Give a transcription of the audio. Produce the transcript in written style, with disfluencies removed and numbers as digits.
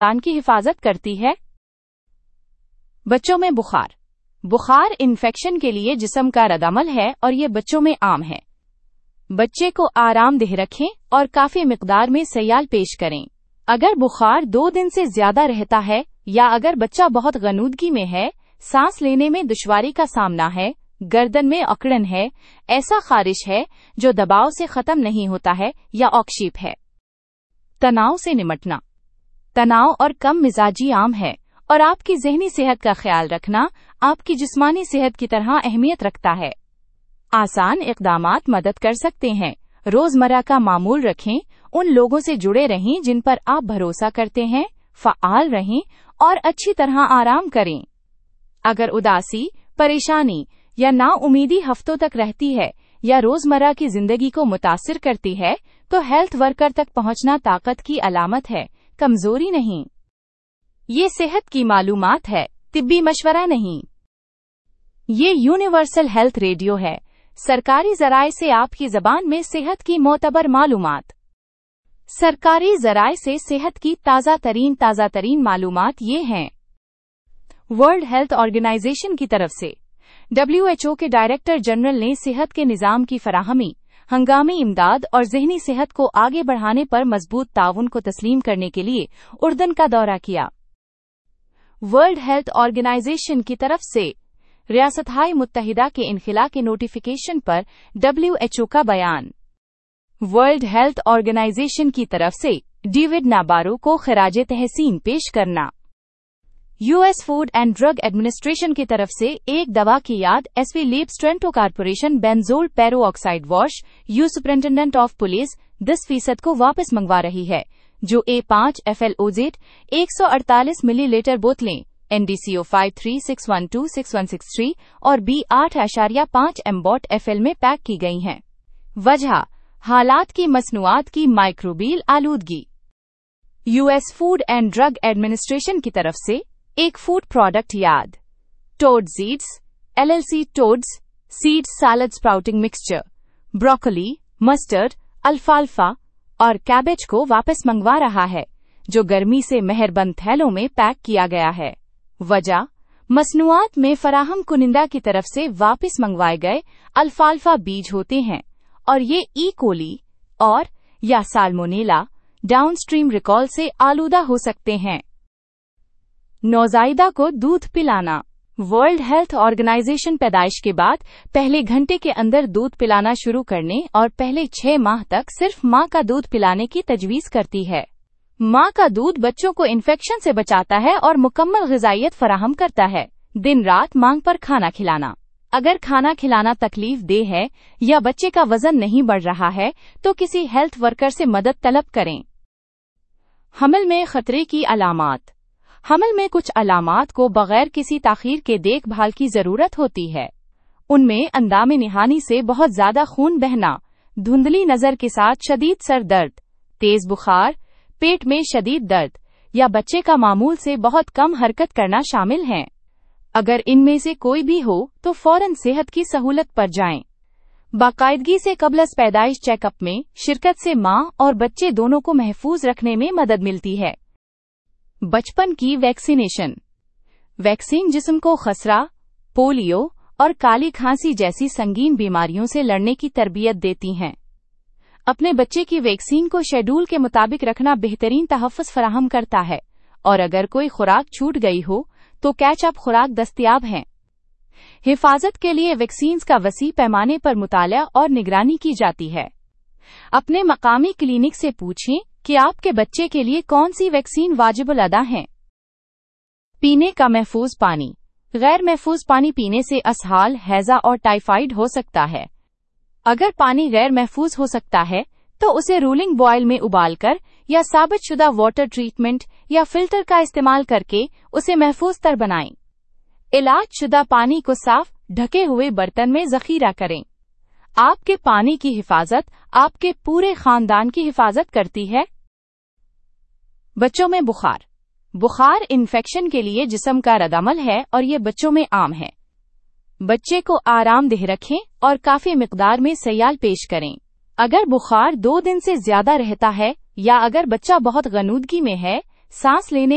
खानदान की हिफाजत करती है। बच्चों में बुखार। बुखार इन्फेक्शन के लिए जिस्म का रद्द-अमल है और ये बच्चों में आम है। बच्चे को आरामदेह रखें और काफी मिकदार में सयाल पेश करें। अगर बुखार 2 दिन से ज्यादा रहता है या अगर बच्चा बहुत गनूदगी में है, सांस लेने में दुश्वारी का सामना है, गर्दन में अकड़न है, ऐसा खारिश है जो दबाव से खत्म नहीं होता है या ऑक्सीप है। तनाव से निमटना। तनाव और कम मिजाजी आम है और आपकी ज़हनी सेहत का ख्याल रखना आपकी जिस्मानी सेहत की तरह अहमियत रखता है। आसान इक़दामात मदद कर सकते हैं। रोजमर्रा का मामूल रखें, उन लोगों से जुड़े रहें जिन पर आप भरोसा करते हैं, फ़आल रहें और अच्छी तरह आराम करें। अगर उदासी, परेशानी या नाउमीदी हफ्तों तक रहती है या रोजमर्रा की जिंदगी को मुतासिर करती है, तो हेल्थ वर्कर तक पहुंचना ताकत की अलामत है, कमजोरी नहीं। ये सेहत की मालूमात है, तिब्बी मशवरा नहीं। ये यूनिवर्सल हेल्थ रेडियो है, सरकारी ज़राए से आपकी ज़बान में सेहत की मोतबर मालूमात। सरकारी ज़राए से सेहत की ताज़ा तरीन मालूमात ये हैं। वर्ल्ड हेल्थ ऑर्गेनाइजेशन की तरफ से WHO के डायरेक्टर जनरल ने सेहत के निज़ाम की फराहमी, हंगामी इमदाद और ज़हनी सेहत को आगे बढ़ाने पर मजबूत ताउन को तस्लीम करने के लिए उर्दन का दौरा किया। वर्ल्ड हेल्थ ऑर्गेनाइजेशन की तरफ से रियासत-ए मुत्तहिदा के इनखिला के नोटिफिकेशन पर WHO का बयान। वर्ल्ड हेल्थ ऑर्गेनाइजेशन की तरफ से डेविड नाबारो को खिराजे तहसीन पेश करना। US food and drug administration की तरफ से एक दवा की याद SV labs ट्रेंटो corporation benzoyl peroxide wash you superintendent of police 10% को वापस मंगवा रही है, जो A5 FLOZ 148 मिलीलीटर बोतलें NDCO 53612663 और B8.5 एम्बॉट FL में पैक की गई हैं। वजह हालात की मसनूआत की माइक्रोबियल आलूदगी। US food and drug administration की तरफ से एक फूड प्रोडक्ट याद toad seeds LLC toads seeds salad sprouting mixture broccoli mustard अल्फाल्फा और कैबेज को वापस मंगवा रहा है, जो गर्मी से मेहरबंद थैलों में पैक किया गया है। वजह मसनूआत में फराहम कुनिंदा की तरफ से वापस मंगवाए गए अल्फाल्फा बीज होते हैं और ये ई कोली और या साल्मोनेला डाउनस्ट्रीम रिकॉल से आलूदा हो सकते हैं। नौजायदा को दूध पिलाना। वर्ल्ड हेल्थ ऑर्गेनाइजेशन पैदाइश के बाद पहले घंटे के अंदर दूध पिलाना शुरू करने और पहले 6 माह तक सिर्फ मां का दूध पिलाने की तजवीज करती है। मां का दूध बच्चों को इन्फेक्शन से बचाता है और मुकम्मल ग़िज़ाइयत फराहम करता है। दिन रात मांग पर खाना खिलाना। अगर खाना खिलाना तकलीफ दे है या बच्चे का वजन नहीं बढ़ रहा है, तो किसी हेल्थ वर्कर से मदद तलब करें। हमल में खतरे की अलामात। हमल में कुछ अलामात को बगैर किसी ताखीर के देखभाल की जरूरत होती है। उनमें अंदामे निहानी से बहुत ज्यादा खून बहना, धुंधली नजर के साथ शदीद सर दर्द, तेज बुखार, पेट में शदीद दर्द या बच्चे का मामूल से बहुत कम हरकत करना शामिल हैं। अगर इनमें से कोई भी हो तो फौरन सेहत की सहूलत पर जाएं। बाकायदगी से कबल पैदाइश चेकअप में शिरकत से मां और बच्चे दोनों को महफूज रखने में मदद मिलती है। बचपन की वैक्सीनेशन। वैक्सीन जिस्म को खसरा, पोलियो और काली खांसी जैसी संगीन बीमारियों से लड़ने की तरबियत देती हैं। अपने बच्चे की वैक्सीन को शेड्यूल के मुताबिक रखना बेहतरीन तहफ़्फ़ुज़ फराहम करता है और अगर कोई खुराक छूट गई हो तो कैच अप खुराक दस्तयाब है। हिफाजत के लिए वैक्सीन का वसी पैमाने पर मुताला और निगरानी की जाती है। अपने मकामी क्लिनिक से पूछें कि आपके बच्चे के लिए कौन सी वैक्सीन वाजिबुल अदा है। पीने का महफूज पानी। गैर महफूज पानी पीने से असहाल, हैजा और टाइफाइड हो सकता है। अगर पानी गैर महफूज हो सकता है तो उसे रूलिंग बॉयल में उबालकर या साबितशुदा वाटर ट्रीटमेंट या फिल्टर का इस्तेमाल करके उसे महफूज तर बनाएं। इलाज शुदा पानी को साफ ढके हुए बर्तन में जखीरा करें। आपके पानी की हिफाजत आपके पूरे खानदान की हिफाजत करती है। बच्चों में बुखार। बुखार इन्फेक्शन के लिए जिस्म का रद्द-अमल है और ये बच्चों में आम है। बच्चे को आरामदेह रखें और काफी मिकदार में सयाल पेश करें। अगर बुखार 2 दिन से ज्यादा रहता है या अगर बच्चा बहुत गनूदगी में है, सांस लेने